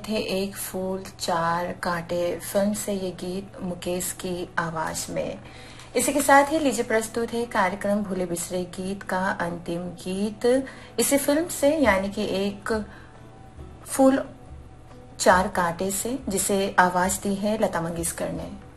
थे एक फूल चार कांटे फिल्म से ये गीत मुकेश की आवाज में। इसी के साथ ही लीजिए प्रस्तुत है कार्यक्रम भूले बिसरे गीत का अंतिम गीत इसी फिल्म से, यानी कि एक फूल चार कांटे से, जिसे आवाज दी है लता मंगेशकर ने।